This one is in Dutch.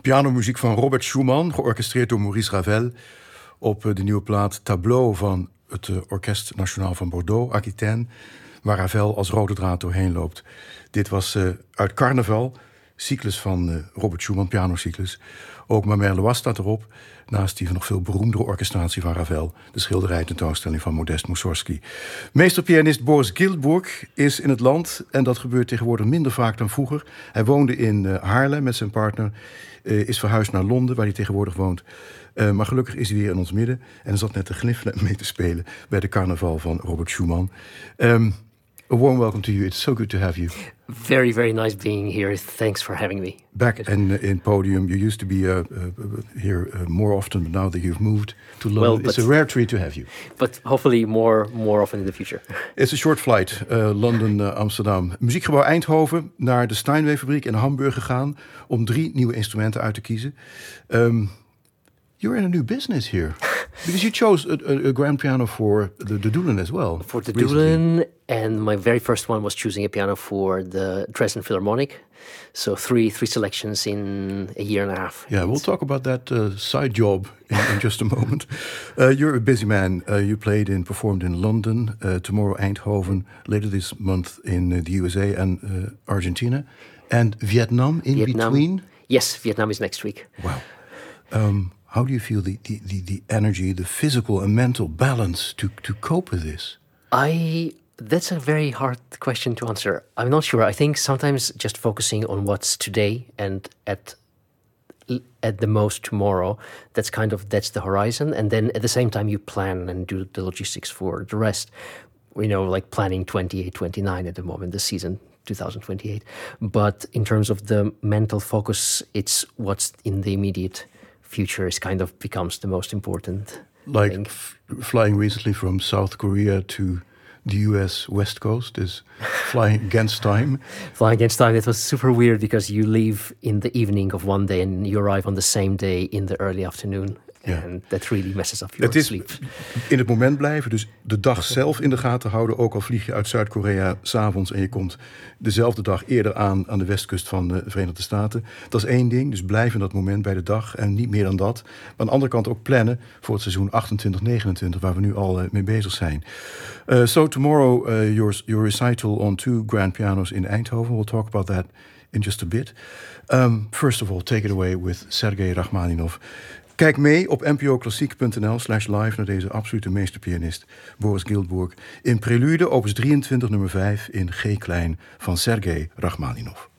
Pianomuziek van Robert Schumann, georchestreerd door Maurice Ravel op de nieuwe plaat Tableau van het Orkest Nationaal van Bordeaux, Aquitaine, waar Ravel als rode draad doorheen loopt. Dit was uit Carnaval, cyclus van Robert Schumann, pianocyclus. Ook Ma Mère Loire staat erop, naast die nog veel beroemdere orchestratie van Ravel, de schilderij tentoonstelling van Modest Mussorgsky. Meesterpianist Boris Giltburg is in het land en dat gebeurt tegenwoordig minder vaak dan vroeger. Hij woonde in Haarlem met zijn partner, is verhuisd naar Londen, waar hij tegenwoordig woont. Maar gelukkig is hij weer in ons midden en zat net te gniffelen en mee te spelen bij de carnaval van Robert Schumann. A warm welcome to you. It's so good to have you. Very, very nice being here. Thanks for having me. Back in Podium, you used to be here more often, but now that you've moved to London, well, it's a rare treat to have you. But hopefully more often in the future. It's a short flight, London, Amsterdam. Muziekgebouw Eindhoven, naar de Steinway-fabriek in Hamburg gegaan om 3 nieuwe instrumenten uit te kiezen. You're in a new business here. Because you chose a grand piano for the Doelen as well. For the Doelen, and my very first one was choosing a piano for the Dresden Philharmonic. So three selections in a year and a half. Yeah, we'll talk about that side job in just a moment. You're a busy man. You performed in London, tomorrow Eindhoven, later this month in the USA and Argentina. And Vietnam between? Yes, Vietnam is next week. Wow. How do you feel the energy, the physical and mental balance to cope with this? That's a very hard question to answer. I'm not sure. I think sometimes just focusing on what's today and at the most tomorrow, that's the horizon. And then at the same time you plan and do the logistics for the rest. Like planning 28, 29 at the moment, the season 2028. But in terms of the mental focus, it's what's in the immediate future becomes the most important. Like flying recently from South Korea to the US West Coast is flying against time. Flying against time, it was super weird because you leave in the evening of one day and you arrive on the same day in the early afternoon. Yeah. And that really messes up your sleep. In het moment blijven, dus de dag zelf in de gaten houden. Ook al vlieg je uit Zuid-Korea 's avonds en je komt dezelfde dag eerder aan de westkust van de Verenigde Staten. Dat is één ding, dus blijf in dat moment bij de dag en niet meer dan dat. Maar aan de andere kant ook plannen voor het seizoen 28-29, waar we nu al mee bezig zijn. So tomorrow your recital on 2 grand pianos in Eindhoven. We'll talk about that in just a bit. First of all, take it away with Sergei Rachmaninov. Kijk mee op npoklassiek.nl/live naar deze absolute meesterpianist Boris Giltburg in Prelude, opus 23, nummer 5 in G-klein van Sergei Rachmaninov.